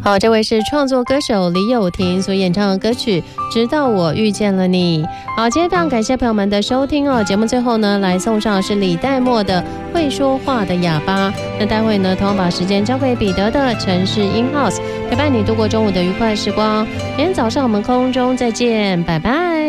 好，这位是创作歌手李友廷所演唱的歌曲《直到我遇见了你》。好，今天非常感谢朋友们的收听哦。节目最后呢，来送上的是李代沫的《会说话的哑巴》。那待会呢，同样把时间交给彼得的城市 In House， 陪伴你度过中午的愉快时光。明天早上我们空中再见，拜拜。